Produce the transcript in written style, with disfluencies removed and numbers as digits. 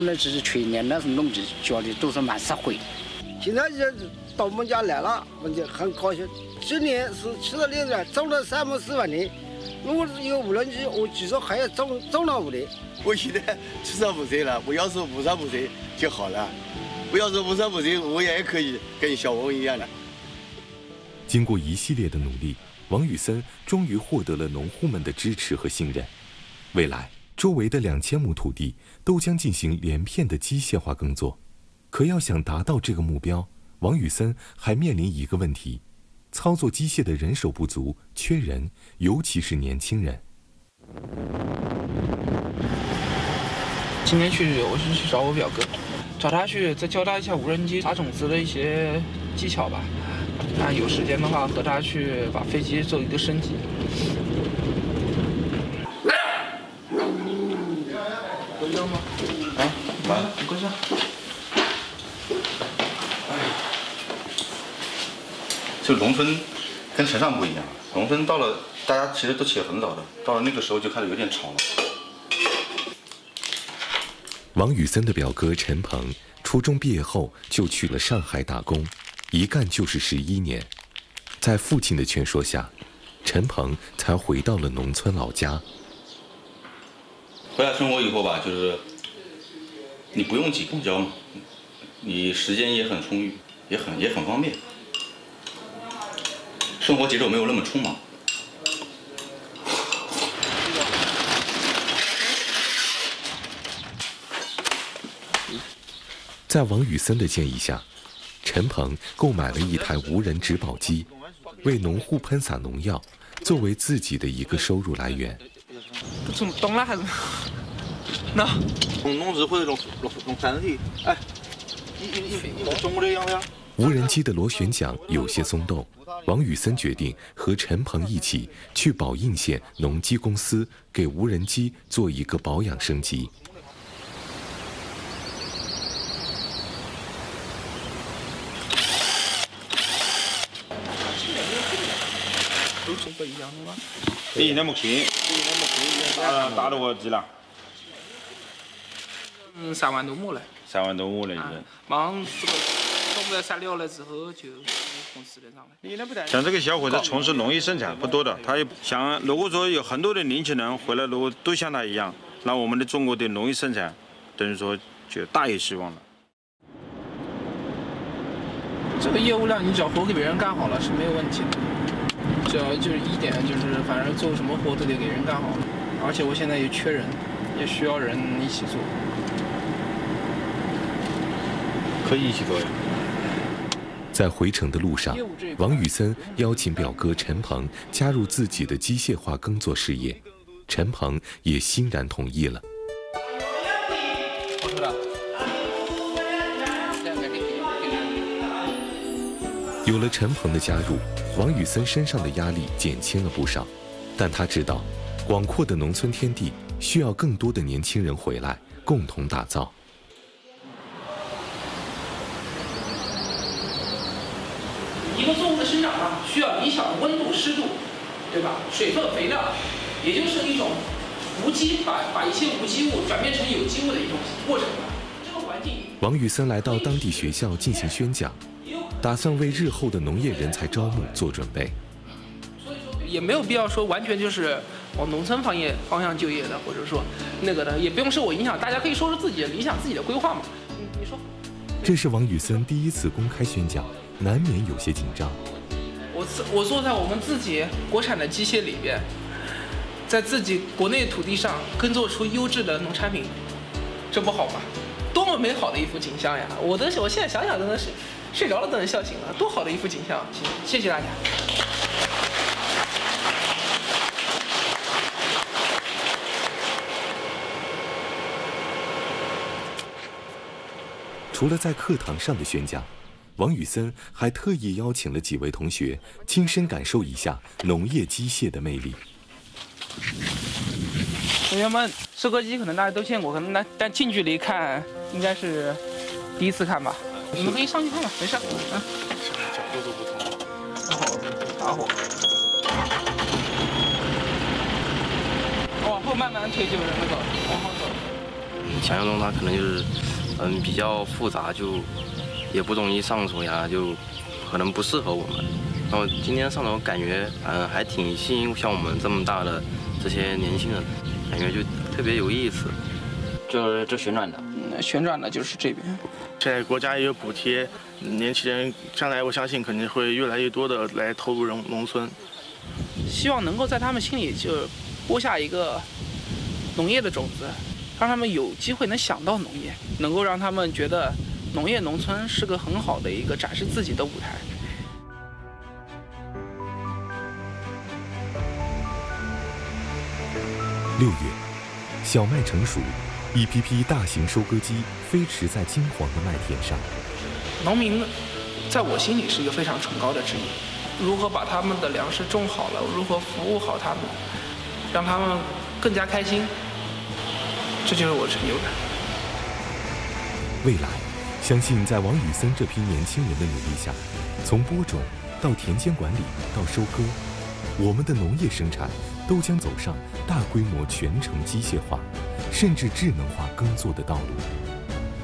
那只是去年那是农地觉得都是蛮实惠。 现在到我们家来了，我们就很高兴。今年是吃了2年，种了3亩4万的。如果有无人机，我据说还要种了5年。 我现在75岁了，我要是55岁就好了。我要是55岁，我也可以跟小翁一样的。 经过一系列的努力，王宇森终于获得了农户们的支持和信任。未来，周围的2000亩土地都将进行连片的机械化耕作。可要想达到这个目标，王宇森还面临一个问题：操作机械的人手不足，缺人，尤其是年轻人。 今天我是去找我表哥，找他去再教他一下无人机撒种子的一些技巧吧。看有时间的话，和他去把飞机做一个升级。关上吗？ 哎， 完了，你关上。 就农村跟城上不一样，农村到了大家其实都起得很早的，到了那个时候就开始有点吵了。 王宇森的表哥陈鹏，初中毕业后就去了上海打工，一干就是11年。在父亲的劝说下，陈鹏才回到了农村老家。 回来生活以后吧，就是你不用挤公交嘛，你时间也很充裕，也很方便，生活节奏没有那么匆忙。 在王宇森的建议下，陈鹏购买了一台无人植保机，为农户喷洒农药，作为自己的一个收入来源。 懂了还是？那农职或者弄山体，哎，你中国的样呀？ 无人机的螺旋桨有些松动，王宇森决定和陈鹏一起去宝应县农机公司给无人机做一个保养升级。 都这个一样的吗？ 你现在没轻，打到我机了。 3万多亩了。 3万多亩了已经。 马上这个弄不了3了之后就公司的上来。 像这个小伙子从事农业生产不多的，他也想，如果说有很多的年轻人回来，如果都像他一样，那我们的中国的农业生产等于说就大有希望了。 这个业务量你只要活给别人干好了是没有问题的，只要就是一点就是反正做什么活都得给人干好了，而且我现在也缺人，也需要人一起做。 可以一起做呀。 在回城的路上，王宇森邀请表哥陈鹏加入自己的机械化耕作事业，陈鹏也欣然同意了。有了陈鹏的加入，王宇森身上的压力减轻了不少，但他知道，广阔的农村天地需要更多的年轻人回来，共同打造。 一个作物的生长啊，需要理想的温度、湿度，对吧？水分、肥料，也就是一种无机，把一些无机物转变成有机物的一种过程。这个环境。 王宇森来到当地学校进行宣讲，打算为日后的农业人才招募做准备。 所以说，也没有必要说完全就是往农村方向就业的，或者说那个的，也不用受我影响。大家可以说说自己的理想、自己的规划嘛。你说。 这是王宇森第一次公开宣讲，难免有些紧张。 我坐在我们自己国产的机械里边，在自己国内土地上耕作出优质的农产品，这不好吗？多么美好的一幅景象呀！我现在想想真的是睡着了都能笑醒了，多好的一幅景象！谢谢大家。 除了在课堂上的宣讲，王宇森还特意邀请了几位同学亲身感受一下农业机械的魅力。 同学们，收割机可能大家都见过，可能但近距离看应该是第一次看吧。你们可以上去看看，没事。 角度都不同。 打火。往后慢慢推就是那个往后走。 想象中它可能就是比较复杂，就也不容易上手呀，就可能不适合我们。然后今天上手感觉还挺吸引像我们这么大的这些年轻人，感觉就特别有意思。 就旋转的， 旋转的就是这边。 现在国家也有补贴，年轻人将来我相信肯定会越来越多的来投入农村。 希望能够在他们心里就播下一个农业的种子，让他们有机会能想到农业，能够让他们觉得农业农村是个很好的一个展示自己的舞台。 6月，小麦成熟，一批批大型收割机飞驰在金黄的麦田上。 农民在我心里是一个非常崇高的职业，如何把他们的粮食种好了，如何服务好他们，让他们更加开心，这就是我的成就感。 未来，相信在王宇森这批年轻人的努力下，从播种到田间管理到收割，我们的农业生产都将走上大规模全程机械化，甚至智能化耕作的道路。